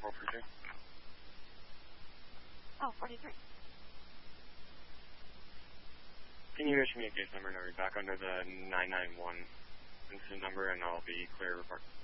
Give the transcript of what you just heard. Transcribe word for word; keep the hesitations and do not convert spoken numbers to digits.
four four two. Oh, forty-three. Can you issue me a case number and I'll be back under the nine nine one incident number and I'll be clear to report.